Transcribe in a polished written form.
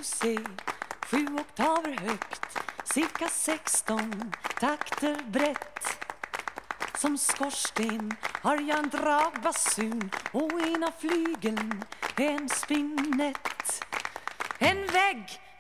se 7 oktaver högt, cirka 16 takter brett. Som skorsten har jag en dragbasun och ena flygeln en spinett. En vägg